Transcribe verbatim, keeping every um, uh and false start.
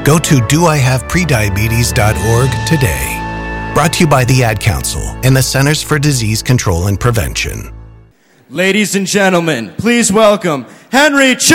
Go to do I have prediabetes dot org today. Brought to you by the Ad Council and the Centers for Disease Control and Prevention. Ladies and gentlemen, please welcome Henry Ch-